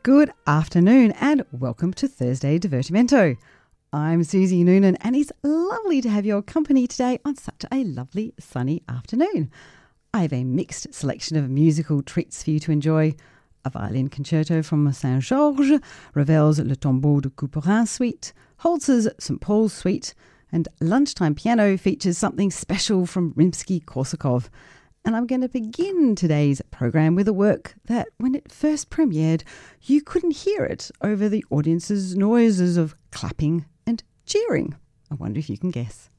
Good afternoon and welcome to Thursday Divertimento. I'm Susie Noonan and it's lovely to have your company today on such a lovely sunny afternoon. I have a mixed selection of musical treats for you to enjoy. A violin concerto from Saint-Georges, Ravel's Le Tombeau de Couperin suite, Holz's St. Paul's suite, and lunchtime piano features something special from Rimsky-Korsakov. And I'm going to begin today's program with a work that, when it first premiered, you couldn't hear it over the audience's noises of clapping and cheering. I wonder if you can guess.